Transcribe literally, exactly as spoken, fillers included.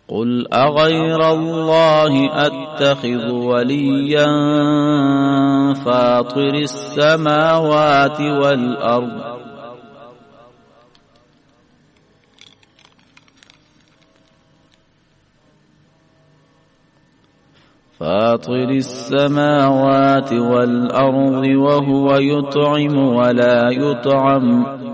قل أغير الله أتخذ وليا فاطر السماوات والأرض فاطر السماوات والأرض وهو يطعم ولا يطعم